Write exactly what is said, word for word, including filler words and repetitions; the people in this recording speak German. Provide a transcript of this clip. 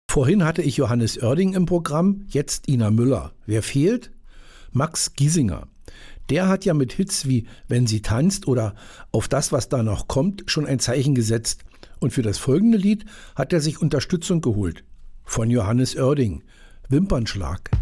Vorhin hatte ich Johannes Oerding im Programm, jetzt Ina Müller. Wer fehlt? Max Giesinger. Der hat ja mit Hits wie Wenn sie tanzt oder Auf das, was da noch kommt, schon ein Zeichen gesetzt. Und für das folgende Lied hat er sich Unterstützung geholt. Von Johannes Oerding. Wimpernschlag.